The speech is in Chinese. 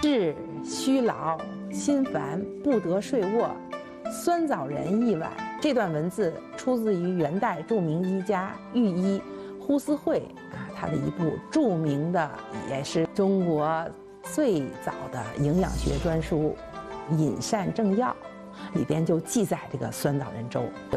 治虚劳，心烦不得睡卧，酸枣仁一碗。这段文字出自于元代著名医家御医呼思慧他的一部著名的，也是中国最早的营养学专书《饮膳正要》，里边就记载这个酸枣仁粥。